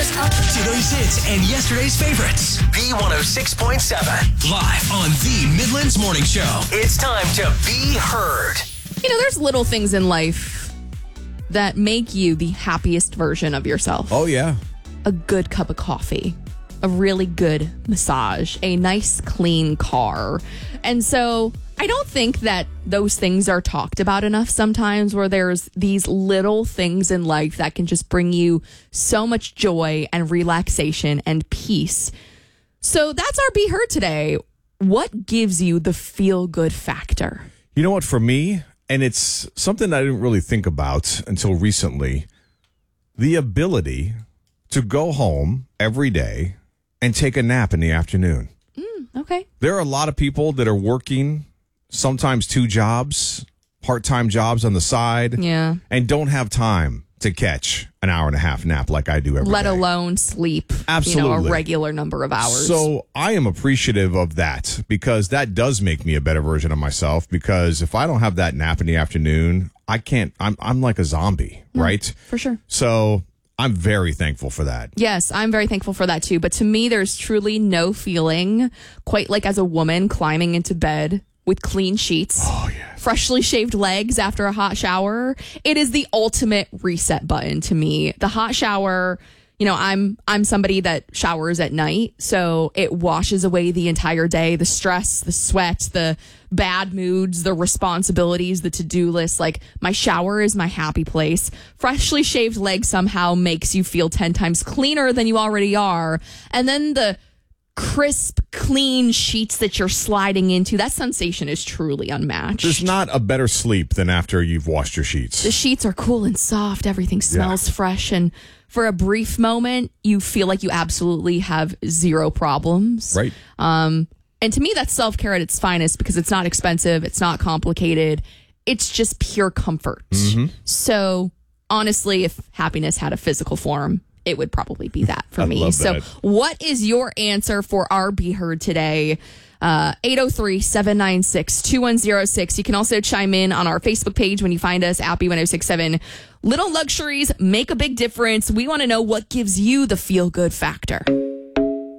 Today's hits and yesterday's favorites. B106.7. Live on the Midlands Morning Show. It's time to be heard. You know, there's little things in life that make you the happiest version of yourself. Oh, yeah. A good cup of coffee, a really good massage, a nice, clean car. And so I don't think that those things are talked about enough sometimes, where there's these little things in life that can just bring you so much joy and relaxation and peace. So that's our Be Heard today. What gives you the feel-good factor? You know what, for me, and it's something I didn't really think about until recently, the ability to go home every day and take a nap in the afternoon. Okay. There are a lot of people that are working sometimes 2 jobs, part-time jobs on the side, Yeah. and don't have time to catch an hour and a half nap like I do every day. Let alone sleep, Absolutely. a regular number of hours. So I am appreciative of that, because that does make me a better version of myself, because if I don't have that nap in the afternoon, I'm like a zombie, right? For sure. So I'm very thankful for that. Yes, I'm very thankful for that too. But to me, there's truly no feeling quite like as a woman climbing into bed with clean sheets, freshly shaved legs after a hot shower. It is the ultimate reset button to me. The hot shower, you know, I'm somebody that showers at night, so it washes away the entire day, the stress, the sweat, the bad moods, the responsibilities, the to-do list. Like, my shower is my happy place. Freshly shaved legs somehow makes you feel 10 times cleaner than you already are. And then the crisp, clean sheets that you're sliding into, that sensation is truly unmatched. There's not a better sleep than after you've washed your sheets. The sheets are cool and soft. Everything smells fresh. And for a brief moment, you feel like you absolutely have zero problems. Right. And to me, that's self-care at its finest, because it's not expensive. It's not complicated. It's just pure comfort. So honestly, if happiness had a physical form, it would probably be that for me. love So that. what is your answer for our Be Heard today? 803-796-2106. You can also chime in on our Facebook page when you find us at B1067. Little luxuries make a big difference. We want to know what gives you the feel-good factor.